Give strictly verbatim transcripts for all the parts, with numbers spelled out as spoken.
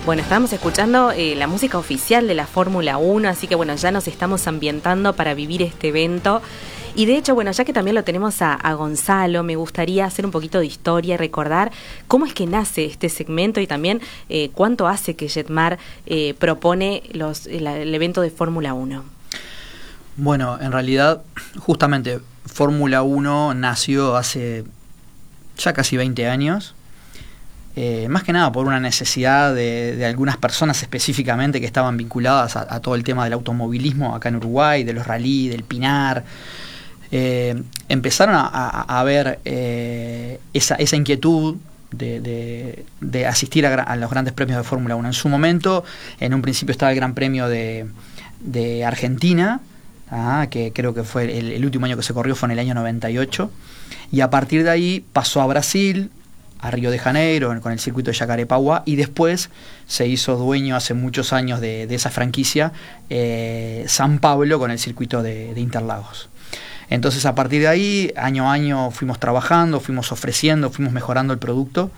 Bueno, estábamos escuchando eh, la música oficial de la Fórmula uno, así que bueno, ya nos estamos ambientando para vivir este evento. Y de hecho, bueno, ya que también lo tenemos a, a Gonzalo, me gustaría hacer un poquito de historia y recordar cómo es que nace este segmento y también eh, cuánto hace que Jetmar eh, propone los, el, el evento de Fórmula uno. Bueno, en realidad, justamente, Fórmula uno nació hace ya casi veinte años. Eh, más que nada por una necesidad de, de algunas personas específicamente que estaban vinculadas a, a todo el tema del automovilismo acá en Uruguay, de los rally, del Pinar. Eh, empezaron a, a, a ver eh, esa, esa inquietud de, de, de asistir a, a los grandes premios de Fórmula uno. En su momento, en un principio estaba el Gran Premio de, de Argentina, ah, que creo que fue el, el último año que se corrió, fue en el año noventa y ocho, y a partir de ahí pasó a Brasil, a Río de Janeiro con el circuito de Jacarepaguá, y después se hizo dueño hace muchos años de, de esa franquicia eh, San Pablo con el circuito de, de Interlagos. Entonces a partir de ahí, año a año fuimos trabajando, fuimos ofreciendo, fuimos mejorando el producto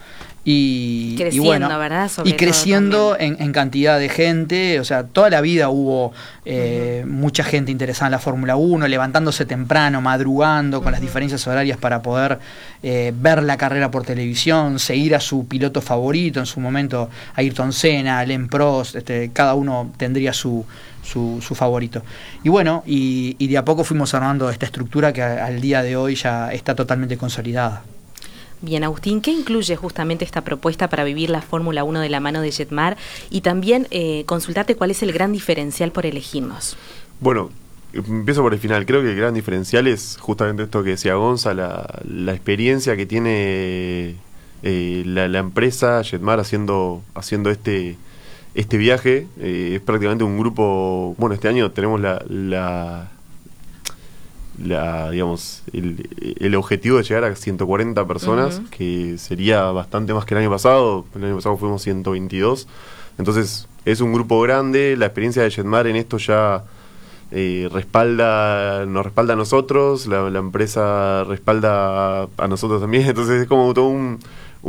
y creciendo, y bueno, ¿verdad? Sobre y creciendo en, en cantidad de gente. O sea, toda la vida hubo eh, uh-huh. mucha gente interesada en la Fórmula uno, levantándose temprano, madrugando, con uh-huh. las diferencias horarias para poder eh, ver la carrera por televisión, seguir a su piloto favorito, en su momento Ayrton Senna, Alain Prost, este, cada uno tendría su Su, su favorito. Y bueno, y, y de a poco fuimos armando esta estructura que a, al día de hoy ya está totalmente consolidada. Bien, Agustín, ¿qué incluye justamente esta propuesta para vivir la Fórmula uno de la mano de Jetmar? Y también eh, consultarte cuál es el gran diferencial por elegirnos. Bueno, empiezo por el final. Creo que el gran diferencial es justamente esto que decía Gonza, la, la experiencia que tiene eh, la, la empresa Jetmar haciendo, haciendo este... Este viaje eh, es prácticamente un grupo. Bueno, este año tenemos la, la, la digamos, el, el objetivo de llegar a ciento cuarenta personas, uh-huh. que sería bastante más que el año pasado. El año pasado fuimos ciento veintidós. Entonces, es un grupo grande. La experiencia de Jetmar en esto ya eh, respalda, nos respalda a nosotros. La, la empresa respalda a, a nosotros también. Entonces, es como todo un.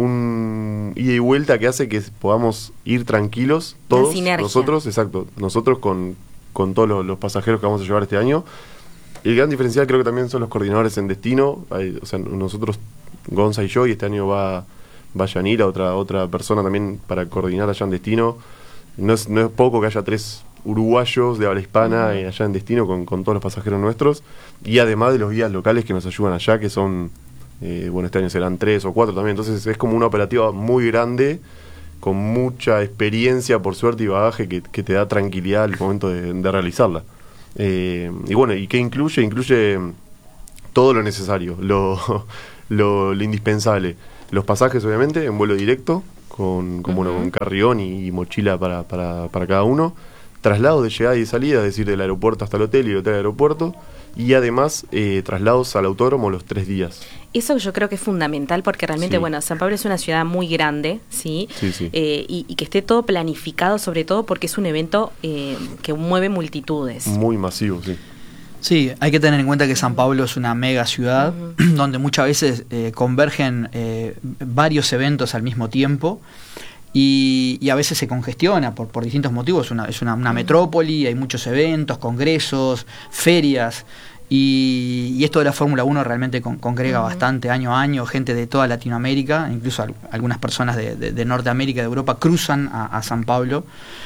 un ida y vuelta que hace que podamos ir tranquilos todos nosotros, exacto, nosotros con, con todos los, los pasajeros que vamos a llevar este año. Y el gran diferencial creo que también son los coordinadores en destino. Hay, o sea, nosotros, Gonza y yo, y este año va, va Yanira, otra, otra persona también para coordinar allá en destino. No es, no es poco que haya tres uruguayos de habla hispana uh-huh. allá en destino con, con todos los pasajeros nuestros, y además de los guías locales que nos ayudan allá, que son Eh, bueno, este año serán tres o cuatro también. Entonces es como una operativa muy grande, con mucha experiencia, por suerte, y bagaje que, que te da tranquilidad al momento de, de realizarla. Eh, y bueno, ¿y qué incluye? Incluye todo lo necesario, lo, lo, lo indispensable. Los pasajes, obviamente, en vuelo directo, con, con, uh-huh. bueno, con carrión y, y mochila para, para, para cada uno. Traslados de llegada y de salida, es decir, del aeropuerto hasta el hotel y del hotel al aeropuerto. Y además eh, traslados al autódromo los tres días. Eso yo creo que es fundamental porque realmente, sí. bueno, San Pablo es una ciudad muy grande, ¿sí? Sí, sí. Eh, y, y que esté todo planificado, sobre todo porque es un evento eh, que mueve multitudes. Muy masivo, sí. Sí, hay que tener en cuenta que San Pablo es una mega ciudad uh-huh. donde muchas veces eh, convergen eh, varios eventos al mismo tiempo. Y, y a veces se congestiona por, por distintos motivos. Es una, es una, una metrópoli, hay muchos eventos, congresos, ferias, y, y esto de la Fórmula uno realmente con, congrega uh-huh. bastante año a año, gente de toda Latinoamérica, incluso al, algunas personas de, de, de Norteamérica, de Europa, cruzan a, a San Pablo.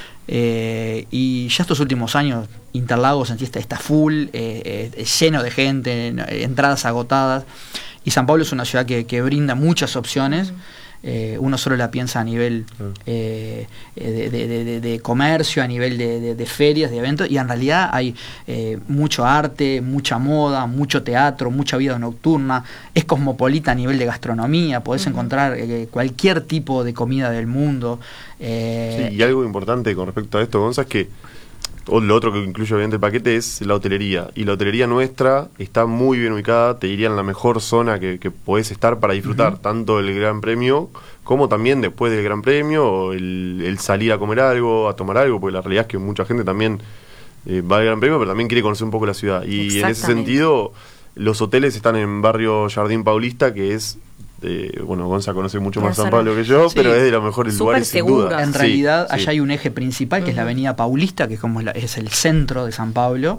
Eh, y ya estos últimos años Interlagos en sí está, está full, eh, eh, lleno de gente, entradas agotadas, y San Pablo es una ciudad que, que brinda muchas opciones. Uh-huh. Eh, uno solo la piensa a nivel eh, de, de, de, de comercio, a nivel de, de, de ferias, de eventos, y en realidad hay eh, mucho arte, mucha moda, mucho teatro, mucha vida nocturna, es cosmopolita a nivel de gastronomía, podés uh-huh. encontrar eh, cualquier tipo de comida del mundo. Eh, sí, y algo importante con respecto a esto, Gonza, es que o lo otro que incluye obviamente el paquete es la hotelería, y la hotelería nuestra está muy bien ubicada, te diría en la mejor zona que, que podés estar para disfrutar uh-huh. tanto el Gran Premio como también después del Gran Premio, o el, el salir a comer algo, a tomar algo, porque la realidad es que mucha gente también eh, va al Gran Premio pero también quiere conocer un poco la ciudad, y en ese sentido los hoteles están en barrio Jardín Paulista, que es Eh, bueno, Gonza conoce mucho Una más San zona- Pablo que yo, Sí. pero es de los mejores Súper lugares sin seguro. duda. En Sí, realidad, sí. allá hay un eje principal, que es la Ujú. Avenida Paulista, que es como la- es el centro de San Pablo.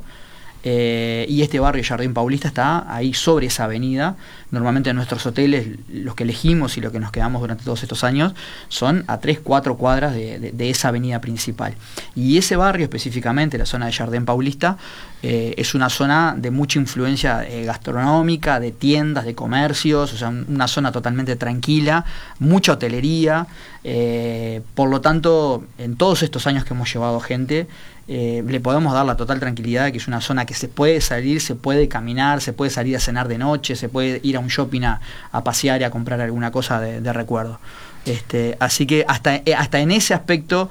Eh, y este barrio Jardín Paulista está ahí sobre esa avenida. Normalmente en nuestros hoteles, los que elegimos y los que nos quedamos durante todos estos años, son a tres cuatro cuadras de, de- de esa avenida principal. Y ese barrio específicamente, la zona de Jardín Paulista, eh, es una zona de mucha influencia eh, gastronómica, de tiendas, de comercios, o sea, un- una zona totalmente tranquila, mucha hotelería. Eh, por lo tanto, en todos estos años que hemos llevado gente, eh, le podemos dar la total tranquilidad de que es una zona que se puede salir, se puede caminar, se puede salir a cenar de noche, se puede ir a un shopping a, a pasear y a comprar alguna cosa de, de recuerdo. Este, así que hasta, eh, hasta en ese aspecto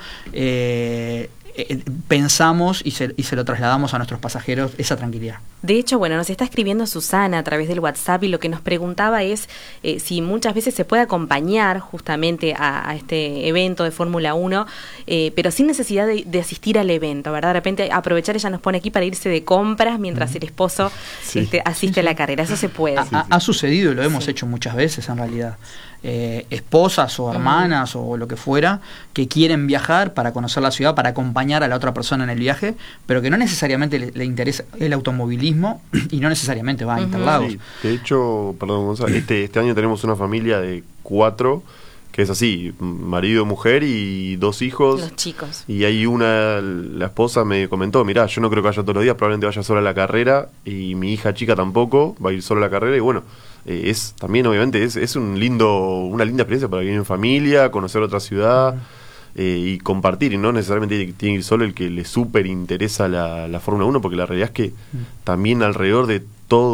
eh, eh, pensamos y se, y se lo trasladamos a nuestros pasajeros esa tranquilidad. De hecho, bueno, nos está escribiendo Susana a través del WhatsApp y lo que nos preguntaba es eh, si muchas veces se puede acompañar justamente a, a este evento de Fórmula uno, eh, pero sin necesidad de, de asistir al evento, ¿verdad? De repente aprovechar, ella nos pone aquí para irse de compras mientras el esposo Sí. este, asiste a la carrera. Eso se puede. Ha, ha- ha sucedido y lo hemos Sí. hecho muchas veces en realidad. Eh, esposas o hermanas o lo que fuera que quieren viajar para conocer la ciudad, para acompañar a la otra persona en el viaje, pero que no necesariamente le, le interesa el automovilismo y no necesariamente va a Ujú. Interlagos. Sí, de hecho, perdón, Gonzalo, este, este año tenemos una familia de cuatro, que es así, marido, mujer y dos hijos. Los chicos. Y hay una, la esposa me comentó, mirá, yo no creo que vaya todos los días, probablemente vaya sola a la carrera, y mi hija chica tampoco, va a ir sola a la carrera, y bueno, eh, es también obviamente es, es un lindo, una linda experiencia para vivir en familia, conocer otra ciudad, eh, y compartir, y no necesariamente tiene que ir solo el que le súper interesa la, la Fórmula uno, porque la realidad es que también alrededor de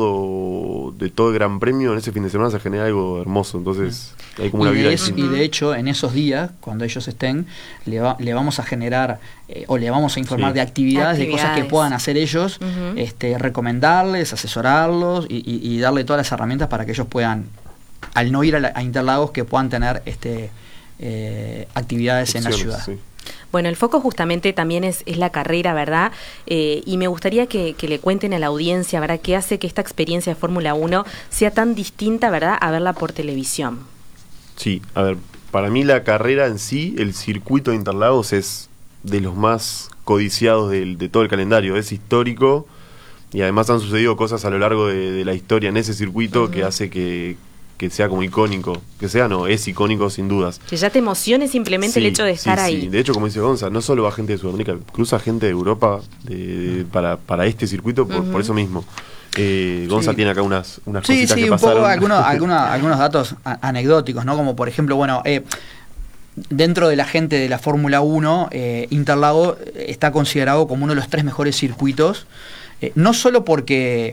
todo de todo el Gran Premio en ese fin de semana se genera algo hermoso, entonces hay como una Y vida de, eso- distinta. y de hecho, en esos días, cuando ellos estén, le, va- le vamos a generar eh, o le vamos a informar Sí. de actividades, de cosas que Actividades. puedan hacer ellos, Ujú. este, recomendarles, asesorarlos y, y- y darle todas las herramientas para que ellos puedan, al no ir a, la- a Interlagos, que puedan tener este eh, actividades en la Opciones, ciudad. sí. Bueno, el foco justamente también es, es la carrera, ¿verdad? Eh, y me gustaría que, que le cuenten a la audiencia, ¿verdad?, qué hace que esta experiencia de Fórmula uno sea tan distinta, ¿verdad?, a verla por televisión. Sí, a ver, para mí la carrera en sí, el circuito de Interlagos es de los más codiciados del- de, todo el calendario, es histórico y además han sucedido cosas a lo largo de, de la historia en ese circuito Ujú. que hace que, que sea como icónico, que sea no, es icónico sin dudas. Que ya te emocione simplemente el Sí, hecho de estar sí, ahí. sí. De hecho, como dice Gonza, no solo va gente de Sudamérica, cruza gente de Europa de- de- para, para este circuito por, Ujú. por eso mismo. Eh, Gonza Sí. tiene acá unas, unas Sí, cositas sí, que un pasaron. poco algunos, algunos, algunos datos a- anecdóticos, ¿no? Como por ejemplo, bueno, eh, dentro de la gente de la Fórmula uno, eh, Interlagos está considerado como uno de los tres mejores circuitos, eh, no solo porque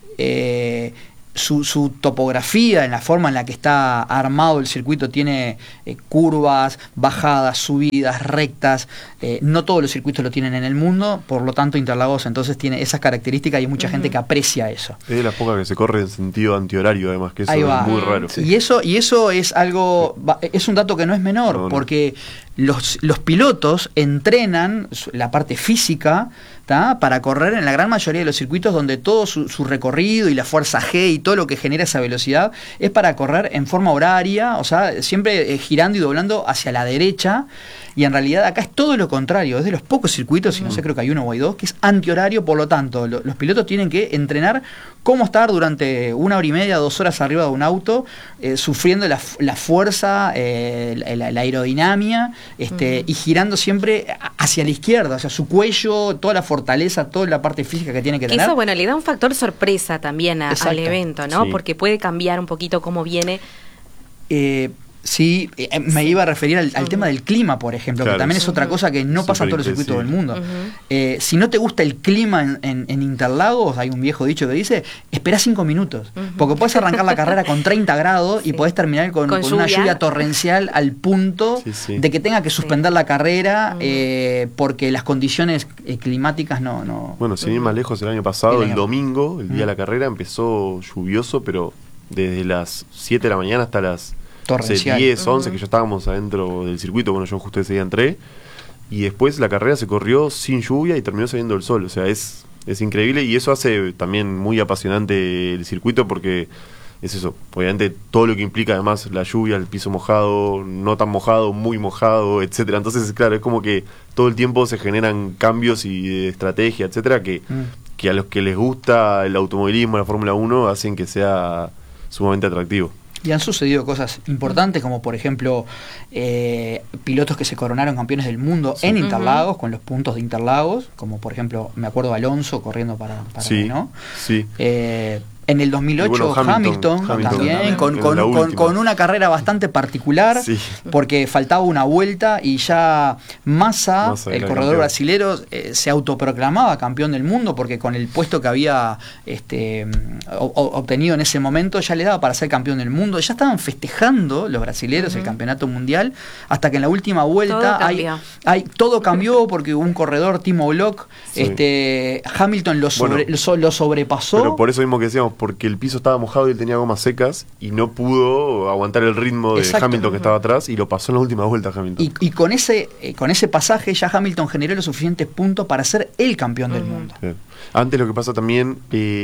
eh, su, su topografía, en la forma en la que está armado el circuito, tiene eh, curvas, bajadas, subidas, rectas. Eh, no todos los circuitos lo tienen en el mundo, por lo tanto Interlagos entonces tiene esas características y hay mucha Ujú. gente que aprecia eso. Es de las pocas que se corre en sentido antihorario, además, que eso Ahí es va. muy raro. Y eso, y eso es algo, va- es un dato que no es menor, No, no. porque los, los pilotos entrenan su- la parte física, ¿tá?, para correr en la gran mayoría de los circuitos donde todo su, su recorrido y la fuerza G y todo lo que genera esa velocidad es para correr en forma horaria, o sea, siempre eh, girando y doblando hacia la derecha. Y en realidad acá es todo lo contrario, es de los pocos circuitos, y no sé, creo que hay uno o hay dos, que es antihorario, por lo tanto, lo- los pilotos tienen que entrenar cómo estar durante una hora y media, dos horas arriba de un auto, eh, sufriendo la, f- la fuerza, eh, la, la- la aerodinámica, este, Ujú. y girando siempre a- hacia la izquierda, o sea, su cuello, toda la fortaleza, toda la parte física que tiene que Que tener. eso, bueno, le da un factor sorpresa también a- al Exacto. evento, ¿no? Sí. Porque puede cambiar un poquito cómo viene. Eh, sí, eh, me iba a referir al, al Ujú. tema del clima, por ejemplo, Claro, que también es sí. otra cosa que no pasa en todos los circuitos del mundo. Ujú. Eh, si no te gusta el clima en, en- en Interlagos, hay un viejo dicho que dice, espera cinco minutos, Ujú. porque puedes arrancar la carrera con treinta grados Sí. y podés terminar con, Con con una lluvia. lluvia torrencial al punto Sí, sí. de que tenga que suspender la carrera Ujú. eh, porque las condiciones eh, climáticas no... no Bueno, sin ir más lejos, el año pasado, El el año- domingo, el día de Mm. la carrera, empezó lluvioso, pero desde las siete de la mañana hasta las no sé, Torrencial. diez, once, Ujú. que ya estábamos adentro del circuito. Bueno, yo justo ese día entré. Y después la carrera se corrió sin lluvia y terminó saliendo el sol. O sea, es, es increíble y eso hace también muy apasionante el circuito porque es eso, obviamente todo lo que implica además la lluvia, el piso mojado, no tan mojado, muy mojado, etcétera. Entonces, claro, es como que todo el tiempo se generan cambios y de estrategia, etcétera, que, mm. que a los que les gusta el automovilismo, la Fórmula uno, hacen que sea sumamente atractivo. Y han sucedido cosas importantes, como por ejemplo eh, pilotos que se coronaron campeones del mundo sí. en Interlagos, uh-huh. con los puntos de Interlagos, como por ejemplo, me acuerdo Alonso corriendo para, para sí, ¿no? Sí. Eh, en el dos mil ocho bueno, Hamilton, Hamilton, Hamilton también, también con, con, con, con una carrera bastante particular, sí. porque faltaba una vuelta y ya Massa, Massa el corredor campeón. brasilero, eh, se autoproclamaba campeón del mundo, porque con el puesto que había este, o, obtenido en ese momento ya le daba para ser campeón del mundo. Ya estaban festejando los brasileros uh-huh. el campeonato mundial, hasta que en la última vuelta todo, hay, hay, todo cambió porque un corredor, Timo Glock, sí. este, Hamilton lo, sobre, bueno, lo, lo sobrepasó. Pero por eso mismo que decíamos, porque el piso estaba mojado y él tenía gomas secas y no pudo aguantar el ritmo de Exacto. Hamilton que estaba atrás y lo pasó en la última vuelta Hamilton. Y, y con ese eh, con ese pasaje ya Hamilton generó los suficientes puntos para ser el campeón uh-huh. del mundo. Sí. Antes lo que pasa también,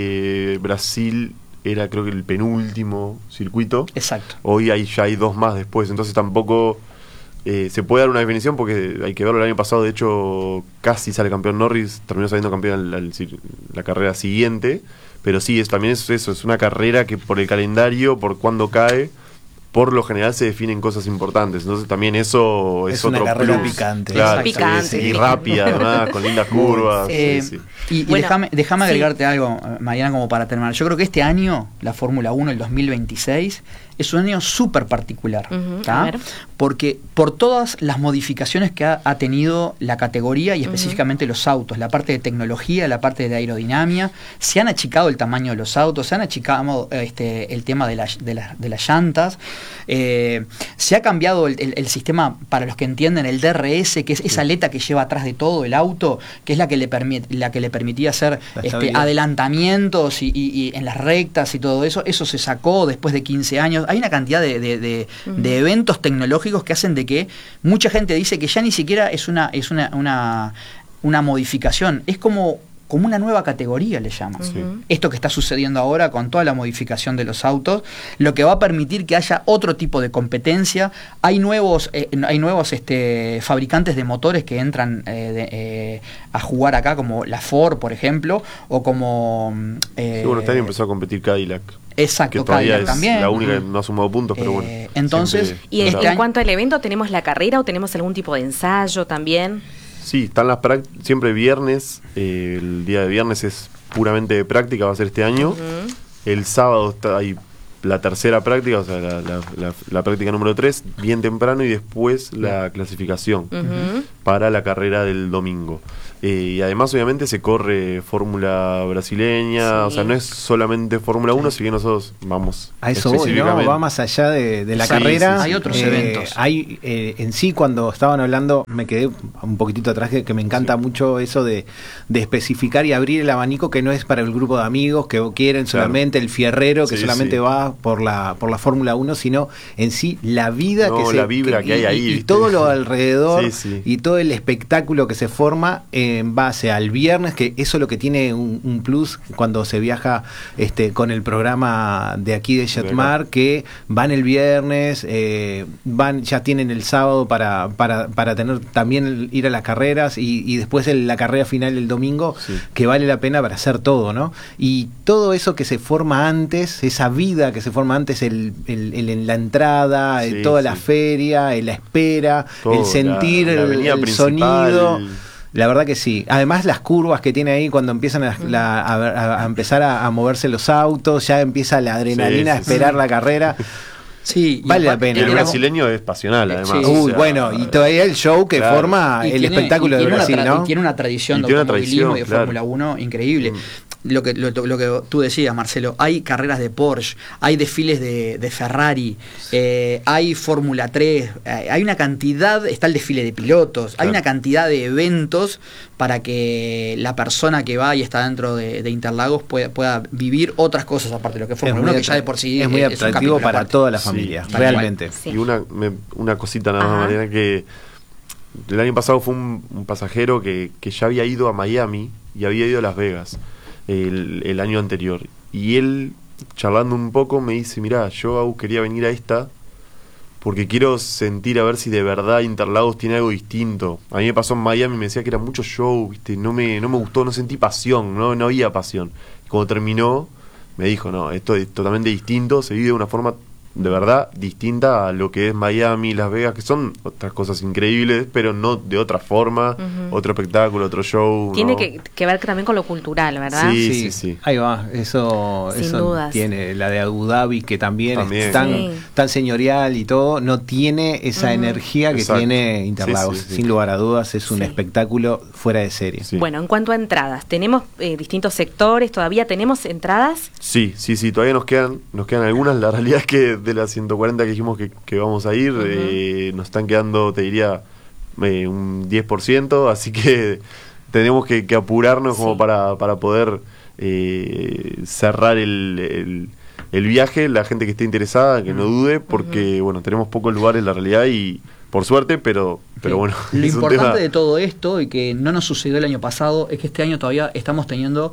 eh, Brasil era creo que el penúltimo circuito. Exacto. Hoy hay, ya hay dos más después, entonces tampoco... Eh, se puede dar una definición porque hay que verlo. El año pasado, de hecho, casi sale campeón Norris, terminó saliendo campeón la, la, la carrera siguiente, pero sí, es, también es eso, es una carrera que por el calendario, por cuándo cae, por lo general se definen cosas importantes, entonces también eso es, es otro una carrera plus. Picante. Claro, picante. Sí, sí, y rápida además, con lindas curvas. Eh, sí, sí. Y, y bueno, déjame, déjame agregarte sí. algo, Mariana, como para terminar. Yo creo que este año, la Fórmula uno, el dos mil veintiséis, es un año súper particular, uh-huh, porque por todas las modificaciones que ha, ha tenido la categoría y específicamente uh-huh. los autos, la parte de tecnología, la parte de aerodinámica, se han achicado el tamaño de los autos, se han achicado este, el tema de, la, de, la, de las llantas, eh, se ha cambiado el, el, el sistema, para los que entienden, el D R S, que es esa aleta que lleva atrás de todo el auto, que es la que le, permi- la que le permitía hacer este, adelantamientos y, y, y en las rectas y todo eso. Eso se sacó después de quince años. Hay una cantidad de, de, de, uh-huh. de eventos tecnológicos que hacen de que mucha gente dice que ya ni siquiera es una, es una, una, una modificación, es como, como una nueva categoría, le llaman. Sí. Esto que está sucediendo ahora con toda la modificación de los autos, lo que va a permitir que haya otro tipo de competencia. Hay nuevos, eh, hay nuevos este, fabricantes de motores que entran eh, de, eh, a jugar acá, como la Ford, por ejemplo, o como... Eh, sí, bueno, este año empezó a competir Cadillac. Exacto, que todavía Cadillac es también. La única que no ha sumado puntos, pero bueno. Eh, entonces, y en, en cuanto al evento, ¿tenemos la carrera o tenemos algún tipo de ensayo también? Sí, están las prácticas, siempre viernes, eh, el día de viernes es puramente de práctica, va a ser este año. Uh-huh. El sábado está hay la tercera práctica, o sea, la, la, la, la práctica número tres, bien temprano, y después la clasificación uh-huh. para la carrera del domingo. Eh, y además, obviamente, se corre Fórmula brasileña, sí. o sea, no es solamente Fórmula uno, sí. si bien nosotros vamos a eso voy, ¿no? Va más allá de, de la sí, carrera. Sí, sí. Hay otros eh, eventos. Hay, eh, en sí, cuando estaban hablando, me quedé un poquitito atrás, que, que me encanta sí. mucho eso de, de especificar y abrir el abanico, que no es para el grupo de amigos que quieren solamente, claro. el fierrero que sí, solamente sí. va por la por la Fórmula uno, sino en sí la vida no, que se... la vibra que, que hay y, ahí. Y, y todo lo alrededor sí, sí. y todo el espectáculo que se forma en base al viernes, que eso es lo que tiene un, un plus cuando se viaja este con el programa de aquí de Jetmar, que van el viernes, eh, van ya tienen el sábado para para, para tener también ir a las carreras y, y después el, la carrera final el domingo, sí. que vale la pena para hacer todo, ¿no? Y todo eso que se forma antes, esa vida que se forma antes, el, el, el en la entrada, sí, el, toda sí. la feria, el, la espera, todo, el sentir, la, la el, el sonido. La verdad que sí. Además, las curvas que tiene ahí cuando empiezan a, la, a, a empezar a, a moverse los autos, ya empieza la adrenalina sí, sí, a esperar sí. la carrera. Sí, vale la pena. El brasileño es pasional, además. Sí. Uy, o sea, bueno, y todavía el show que claro. forma y el tiene, espectáculo de Brasil, tra- ¿no? Y tiene una tradición de automovilismo y de claro. Fórmula uno increíble. Mm. Lo que, lo, lo que tú decías, Marcelo, hay carreras de Porsche, hay desfiles de, de Ferrari, eh, hay Fórmula tres, eh, hay una cantidad, está el desfile de pilotos, claro. hay una cantidad de eventos para que la persona que va y está dentro de, de Interlagos pueda, pueda vivir otras cosas aparte de lo que es Fórmula uno, que ya de por sí es muy es atractivo para aparte. Toda la familia, sí, realmente. Sí. Y una, me, una cosita nada más, Mariana, que el año pasado fue un, un pasajero que, que ya había ido a Miami y había ido a Las Vegas el, el año anterior, y él charlando un poco, me dice, mirá, yo Agus, quería venir a esta porque quiero sentir a ver si de verdad Interlagos tiene algo distinto. A mí me pasó en Miami, me decía que era mucho show, ¿viste? No me, no me gustó, no sentí pasión, no, no había pasión. Y cuando terminó, me dijo, no, esto es totalmente distinto, se vive de una forma de verdad distinta a lo que es Miami, Las Vegas, que son otras cosas increíbles, pero no de otra forma, uh-huh. otro espectáculo, otro show. Tiene ¿no? que, que ver también con lo cultural, ¿verdad? Sí, sí, sí. sí. Ahí va, eso, Sin eso dudas. Tiene. La de Abu Dhabi, que también, también. es tan, sí. tan señorial y todo, no tiene esa uh-huh. energía que Exacto. tiene Interlagos. Sí, sí, sí. Sin lugar a dudas, es un sí. espectáculo fuera de serie. Sí. Bueno, en cuanto a entradas, ¿tenemos eh, distintos sectores? ¿Todavía tenemos entradas? Sí, sí, sí, todavía nos quedan, nos quedan algunas. La realidad es que de las ciento cuarenta que dijimos que, que vamos a ir, uh-huh. eh, nos están quedando, te diría, eh, un diez por ciento, así que tenemos que, que apurarnos sí. como para, para poder eh, cerrar el, el, el viaje. La gente que esté interesada, que uh-huh. no dude, porque uh-huh. bueno, tenemos pocos lugares, la realidad, y por suerte, pero, pero sí. bueno. Lo es importante un tema... de todo esto, y que no nos sucedió el año pasado, es que este año todavía estamos teniendo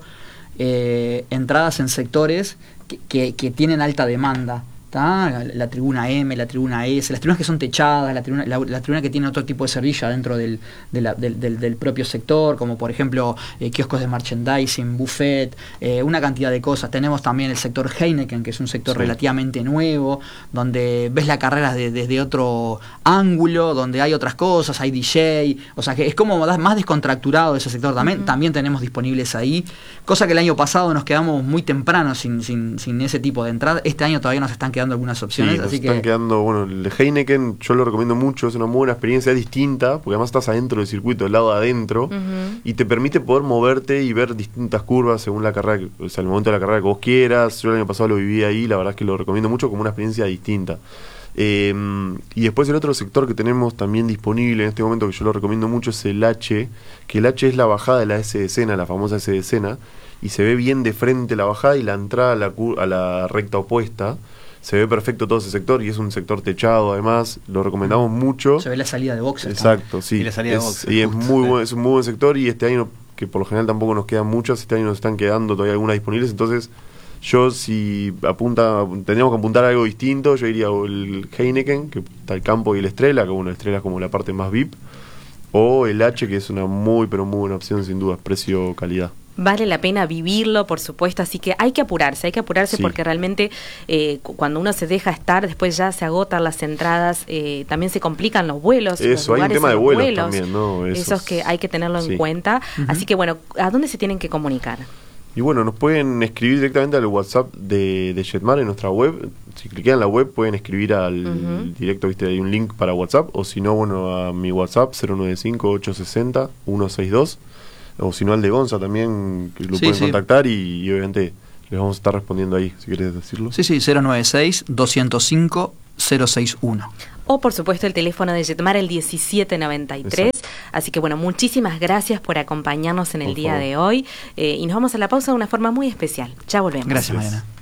eh, entradas en sectores que, que, que tienen alta demanda. La, la tribuna M, la tribuna S, las tribunas que son techadas, la tribuna, la, la tribuna que tiene otro tipo de servicio dentro del, de la, del, del, del propio sector, como por ejemplo eh, kioscos de merchandising, buffet, eh, una cantidad de cosas. Tenemos también el sector Heineken, que es un sector sí. relativamente nuevo, donde ves la carrera de, desde otro ángulo, donde hay otras cosas, hay D J, o sea que es como más descontracturado ese sector. También, uh-huh. también tenemos disponibles ahí, cosa que el año pasado nos quedamos muy temprano sin, sin, sin ese tipo de entrada. Este año todavía nos están quedando algunas opciones, sí, así están que quedando, bueno, el de Heineken yo lo recomiendo mucho, es una muy buena experiencia, es distinta, porque además estás adentro del circuito, del lado de adentro, uh-huh. y te permite poder moverte y ver distintas curvas según la carrera, que, o sea, el momento de la carrera que vos quieras. Yo el año pasado lo viví ahí, la verdad es que lo recomiendo mucho como una experiencia distinta. Eh, y después el otro sector que tenemos también disponible en este momento, que yo lo recomiendo mucho, es el H, que el H es la bajada de la S de escena, la famosa S de escena, y se ve bien de frente la bajada y la entrada a la, a la recta opuesta. Se ve perfecto todo ese sector y es un sector techado, además, lo recomendamos mucho. Se ve la salida de boxes. Exacto, también. sí. Y la salida es, de boxes. Y es, justo, muy sí. buen, es un muy buen sector, y este año, que por lo general tampoco nos quedan muchas, este año nos están quedando todavía algunas disponibles, entonces yo si apunta, tendríamos que apuntar a algo distinto, yo iría el Heineken, que está el Campo y el Estrella, que bueno, el Estrella es como la parte más V I P, o el H, que es una muy pero muy buena opción sin duda, precio-calidad. Vale la pena vivirlo, por supuesto, así que hay que apurarse, hay que apurarse sí. porque realmente eh, cuando uno se deja estar, después ya se agotan las entradas, eh, también se complican los vuelos. Eso, los hay un tema de vuelos, vuelos también, ¿no? Esos, esos que hay que tenerlo sí. en cuenta. Uh-huh. Así que bueno, ¿a dónde se tienen que comunicar? Y bueno, nos pueden escribir directamente al WhatsApp de, de Jetmar en nuestra web. Si cliquean en la web pueden escribir al uh-huh. directo, viste, hay un link para WhatsApp, o si no, bueno, a mi WhatsApp cero nueve cinco, ocho seis cero, uno seis dos, o si no al de Gonza también, que lo sí, pueden sí. contactar y, y obviamente les vamos a estar respondiendo ahí, si quieres decirlo. Sí, sí, cero nueve seis, dos cero cinco, cero seis uno. O por supuesto el teléfono de Jetmar, el diecisiete noventa y tres. Exacto. Así que bueno, muchísimas gracias por acompañarnos en el por día favor. de hoy, eh, y nos vamos a la pausa de una forma muy especial. Ya volvemos. Gracias, Mariana.